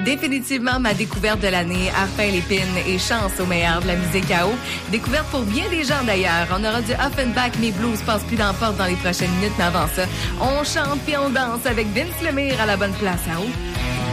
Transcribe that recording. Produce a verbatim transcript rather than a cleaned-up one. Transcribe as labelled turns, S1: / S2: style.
S1: Définitivement ma découverte de l'année, Arpin Lépine et chance au meilleur de la musique à eau. Découverte pour bien des gens d'ailleurs. On aura du Offenbach, mes blues passent plus dans la porte dans les prochaines minutes, mais avant ça, on chante puis on danse avec Vince Lemire à la bonne place à eau.